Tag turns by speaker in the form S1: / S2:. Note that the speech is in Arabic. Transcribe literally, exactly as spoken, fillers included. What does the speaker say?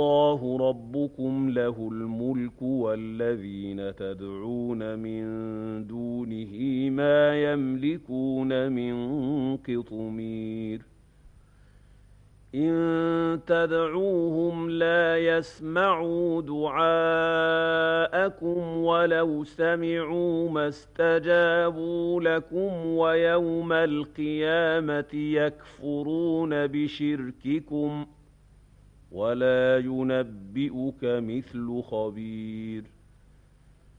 S1: الله ربكم له الملك والذين تدعون من دونه ما يملكون من قطمير إن تدعوهم لا يسمعوا دعاءكم ولو سمعوا ما استجابوا لكم ويوم القيامة يكفرون بشرككم ولا ينبئك مثل خبير